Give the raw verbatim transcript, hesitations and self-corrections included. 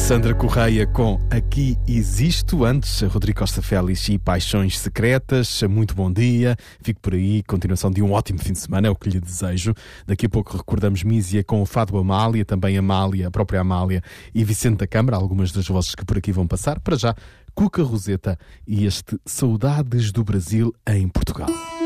Sandra Correia com Aqui Existo. Antes, Rodrigo Costa Félix e Paixões Secretas. Muito bom dia. Fico por aí. Continuação de um ótimo fim de semana, é o que lhe desejo. Daqui a pouco recordamos Mísia com o Fado Amália, também Amália, a própria Amália e Vicente da Câmara, algumas das vozes que por aqui vão passar. Para já, Cuca Roseta e este Saudades do Brasil em Portugal.